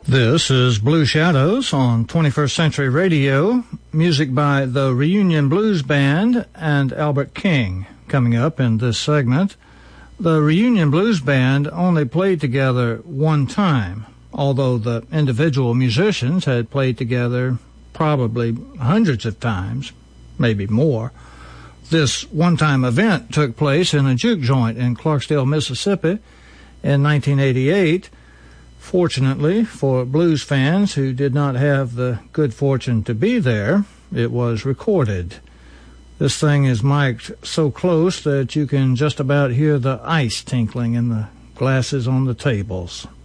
This is Blue Shadows on 21st Century Radio, music by the Reunion Blues Band and Albert King. Coming up in this segment, the Reunion Blues Band only played together one time, although the individual musicians had played together probably hundreds of times, maybe more. This one-time event took place in a juke joint in Clarksdale, Mississippi in 1988. Fortunately for blues fans who did not have the good fortune to be there, it was recorded. This thing is mic'd so close that you can just about hear the ice tinkling in the glasses on the tables.